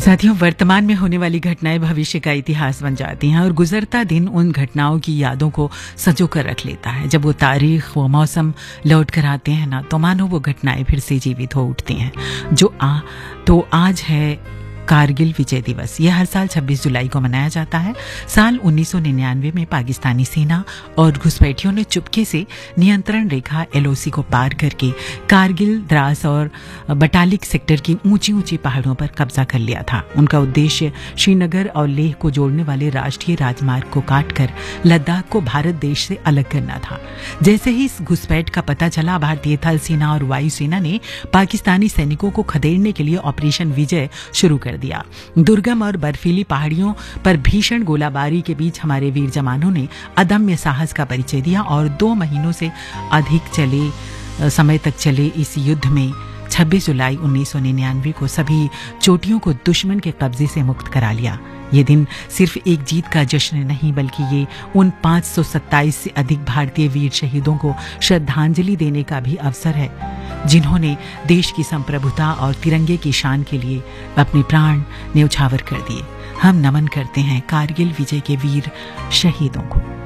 साथियों, वर्तमान में होने वाली घटनाएं भविष्य का इतिहास बन जाती हैं और गुजरता दिन उन घटनाओं की यादों को संजो कर रख लेता है। जब वो तारीख, वो मौसम लौट कर आते हैं ना, तो मानो वो घटनाएं फिर से जीवित हो उठती हैं। तो आज है कारगिल विजय दिवस। यह हर साल 26 जुलाई को मनाया जाता है। साल 1999 में पाकिस्तानी सेना और घुसपैठियों ने चुपके से नियंत्रण रेखा LOC को पार करके कारगिल, द्रास और बटालिक सेक्टर की ऊंची ऊंची पहाड़ों पर कब्जा कर लिया था। उनका उद्देश्य श्रीनगर और लेह को जोड़ने वाले राष्ट्रीय राजमार्ग को काटकर लद्दाख को भारत देश से अलग करना था। जैसे ही इस घुसपैठ का पता चला, भारतीय थल सेना और वायुसेना ने पाकिस्तानी सैनिकों को खदेड़ने के लिए ऑपरेशन विजय शुरू कर दिया। दुर्गम और बर्फीली पहाड़ियों पर भीषण गोलाबारी के बीच हमारे वीर जवानों ने अदम्य साहस का परिचय दिया और 2 महीनों से अधिक समय तक चले इस युद्ध में 26 जुलाई 1999 को सभी चोटियों को दुश्मन के कब्जे से मुक्त करा लिया। ये दिन सिर्फ एक जीत का जश्न नहीं, बल्कि ये उन 527 से अधिक भारतीय वीर शहीदों को श्रद्धांजलि देने का भी अवसर है, जिन्होंने देश की संप्रभुता और तिरंगे की शान के लिए अपने प्राण न्यौछावर कर दिए। हम नमन करते हैं कारगिल विजय के वीर शहीदों को।